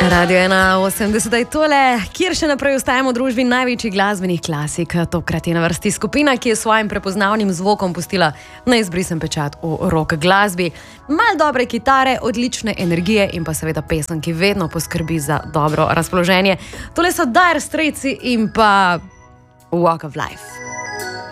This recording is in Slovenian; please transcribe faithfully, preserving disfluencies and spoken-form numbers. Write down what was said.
Radio ena osemdeset je tole, kjer še naprej ostajamo v družbi največjih glasbenih klasik. Tokrat je na vrsti skupina, ki je s svojim prepoznavnim zvokom pustila neizbrisen pečat v rock glasbi. Mal dobre kitare, odlične energije in pa seveda pesem, ki vedno poskrbi za dobro razpoloženje. Tole so Dire Straits in pa Walk of Life.